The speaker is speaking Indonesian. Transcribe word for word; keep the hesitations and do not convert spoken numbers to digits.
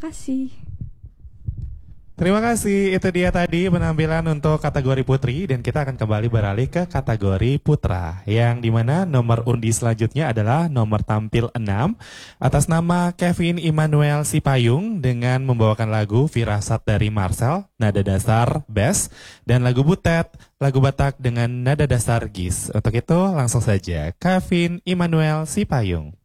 kasih. Terima kasih, itu dia tadi penampilan untuk kategori putri dan kita akan kembali beralih ke kategori putra yang dimana nomor undi selanjutnya adalah nomor tampil enam atas nama Kevin Immanuel Sipayung dengan membawakan lagu Firasat dari Marcel, nada dasar bass, dan lagu Butet, lagu Batak dengan nada dasar gis. Untuk itu langsung saja Kevin Immanuel Sipayung.